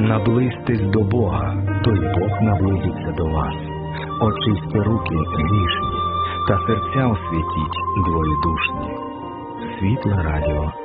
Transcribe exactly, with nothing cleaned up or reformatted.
Наблизьтесь до Бога, то й Бог наблизиться до вас. Очисти руки грішні, та серця освятіть двоєдушні. Світле радіо